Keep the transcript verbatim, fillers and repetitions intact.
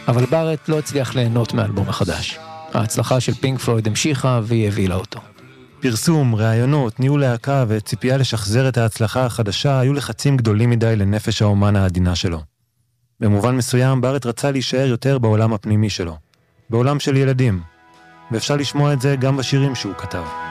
אבל בארט לא הצליח ליהנות מאלבום החדש. ההצלחה של פינק פלויד המשיכה והיא הבילה אותו. פרסום, ראיונות, ניהול להקה וציפייה לשחזר את ההצלחה החדשה היו לחצים גדולים מדי לנפש האומן העדינה שלו. במובן מסוים, בארט רצה להישאר יותר בעולם הפנימי שלו, בעולם של ילדים, ואפשר לשמוע את זה גם בשירים שהוא כתב.